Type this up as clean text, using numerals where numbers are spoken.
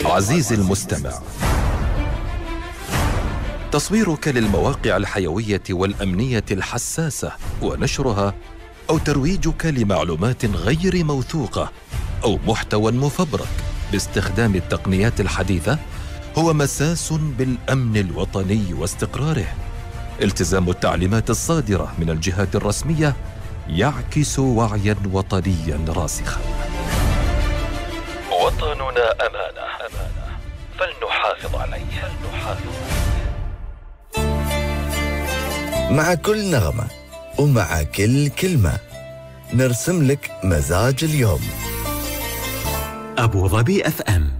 عزيزي المستمع، تصويرك للمواقع الحيوية والأمنية الحساسة ونشرها، أو ترويجك لمعلومات غير موثوقة أو محتوى مفبرك باستخدام التقنيات الحديثة هو مساس بالأمن الوطني واستقراره. التزام التعليمات الصادرة من الجهات الرسمية يعكس وعياً وطنياً راسخاً. وطننا أمانة فلنحافظ عليه. مع كل نغمة ومع كل كلمة نرسم لك مزاج اليوم. أبو ظبي FM.